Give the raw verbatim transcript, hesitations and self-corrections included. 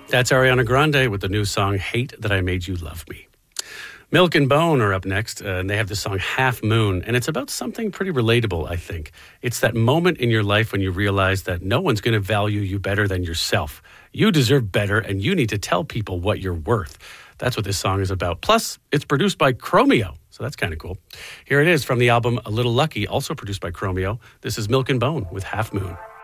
That's Ariana Grande with the new song, Hate That I Made You Love Me. Milk and Bone are up next, uh, and they have the song Half Moon, and it's about something pretty relatable, I think. It's that moment in your life when you realize that no one's going to value you better than yourself. You deserve better, and you need to tell people what you're worth. That's what this song is about. Plus, it's produced by Chromeo, so that's kind of cool. Here it is from the album A Little Lucky, also produced by Chromeo. This is Milk and Bone with Half Moon.